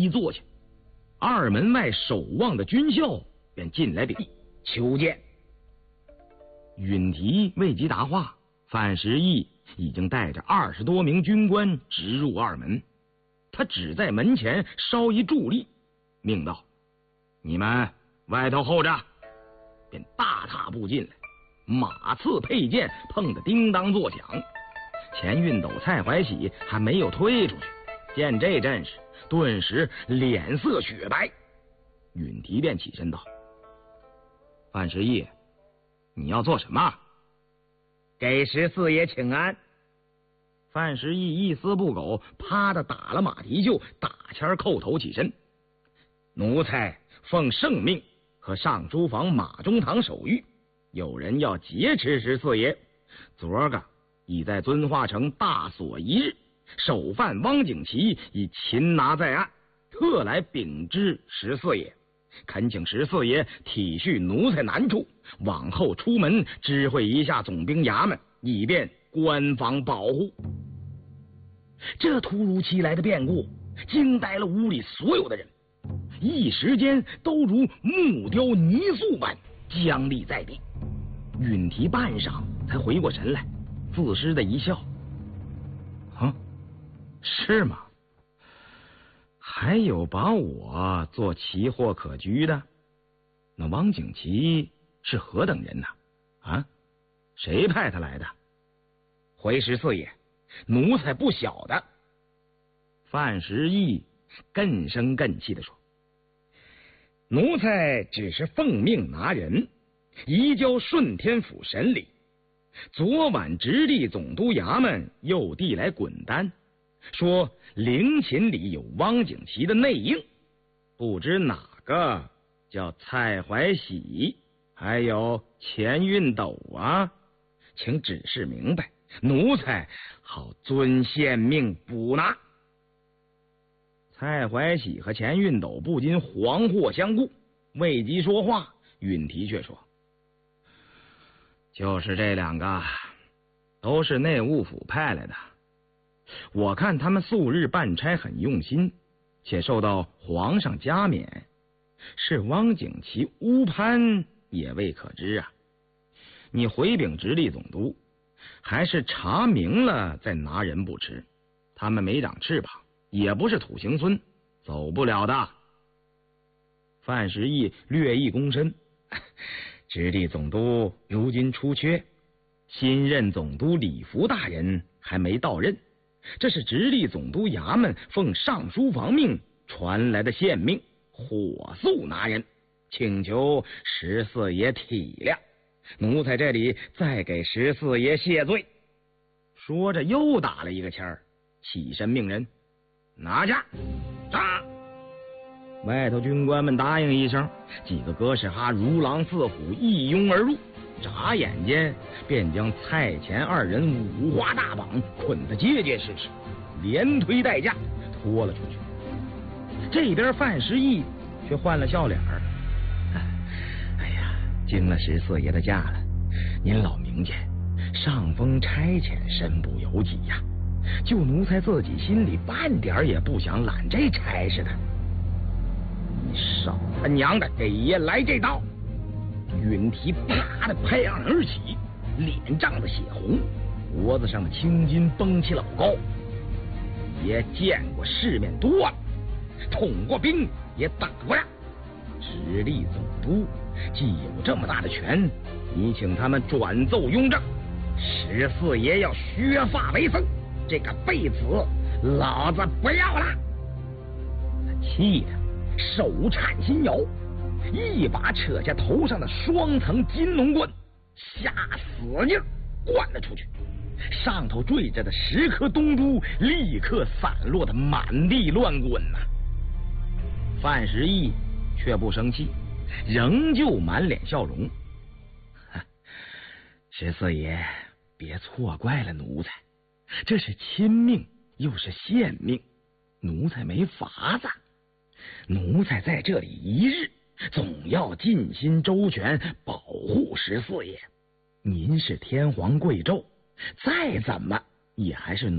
一坐下，二门外守望的军校便进来禀求见。允提未及答话，范时义已经带着20多名军官直入二门。他只在门前稍一伫立，命道：“你们外头候着。”便大踏步进来，马刺佩剑碰得叮当作响。钱运斗、蔡怀喜还没有推出去，见这阵势，顿时脸色雪白。允提便起身道：“范时义，你要做什么？”“ 给14爷请安。” 范时义一丝不苟，啪的打了马蹄袖，打签叩头起身：“奴才奉圣命和上书房马中堂守御，有人要劫持14爷，昨个已在遵化城大锁一日，首犯汪景祺已擒拿在案，特来禀知14爷，恳请14爷体恤奴才难处，往后出门知会一下总兵衙门，以便官方保护。”这突如其来的变故惊呆了屋里所有的人，一时间都如木雕泥塑般僵立在地。允提半晌才回过神来，自失的一笑：“是吗？还有把我做奇货可居的？那汪景祺是何等人呢？谁派他来的？”“回14爷，奴才不晓得。”范时义更声更气地说：“奴才只是奉命拿人，移交顺天府审理。昨晚直隶总督衙门又递来滚单，说陵寝里有汪景祺的内应，不知哪个叫蔡怀喜，还有钱运斗啊，请指示明白，奴才好遵县命捕拿。”蔡怀喜和钱运斗不禁惶惑相顾，未及说话，允提却说：“就是这2个，都是内务府派来的。我看他们素日办差很用心，且受到皇上加冕，是汪景祺乌攀也未可知啊。你回禀直隶总督，还是查明了再拿人不迟。他们没长翅膀，也不是土行孙，走不了的。”范时义略一躬身：“直隶总督如今出缺，新任总督李福大人还没到任，这是直隶总督衙门奉上书房命传来的县命，火速拿人，请求14爷体谅，奴才这里再给14爷谢罪。”说着又打了一个签儿，起身命人拿下。杀！外头军官们答应一声，几个哥士哈如狼似虎一拥而入，眨眼间便将蔡钱2人五花大绑，捆得结结实实，连推带架拖了出去。这边范时义却换了笑脸儿：“哎呀，惊了14爷的驾了，您老明鉴，上峰差遣身不由己呀，就奴才自己心里半点也不想揽这差事的。你少他娘的给爷来这刀！”允提啪的拍案而起，脸涨得血红，脖子上的青筋绷起老高。爷见过世面多了，捅过兵也打过仗，直隶总督既有这么大的权，你请他们转奏雍正，14爷要削发为僧，这个贝子老子不要了！他气得手颤心摇，一把扯下头上的双层金龙冠，下死劲灌了出去，上头坠着的10颗东珠立刻散落的满地乱滚呐。范时义却不生气，仍旧满脸笑容：“14爷别错怪了奴才，这是亲命又是县命，奴才没法子。奴才在这里一日，总要尽心周全保护14爷。您是天皇贵胄，再怎么也还是